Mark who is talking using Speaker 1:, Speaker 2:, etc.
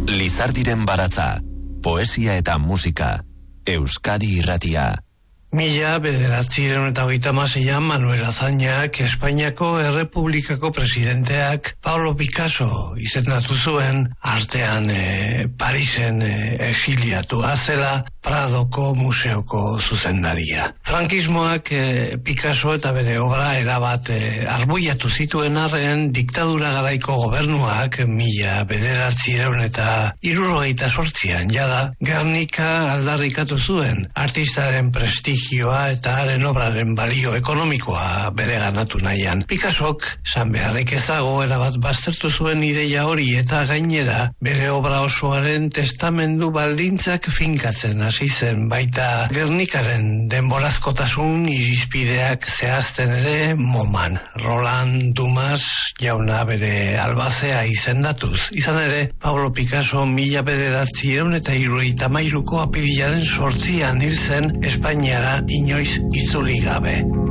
Speaker 1: Lizardiren baratza, poesia eta musika, Euskadi Irratia.
Speaker 2: 1936an Manuel Azañak Espainiako Errepublikako presidenteak Pablo Picasso izendatu zuen, artean Parisen exiliatua zela, Pradoko museoko zuzendaria. Frankismoak Picasso eta bere obra erabat arbuiatu zituen arren, diktadura garaiko gobernuak 1978an jada Gernika aldarrikatu zuen, artistaren prestigioa eta haren obraren balio ekonomikoa bereganatu nahian. Picassok, esan beharrik ezago, erabat baztertu zuen ideia hori eta gainera bere obra osoaren testamendu baldintzak finkatzen hasi zen, baita Gernikaren denborazkotasun irizpideak zehazten ere moman. Roland Dumas jauna bere albazea izendatuz. Izan ere, Pablo Picasso 1973ko apirilaren 8an hil zen, Espainiara inoiz itzuli gabe.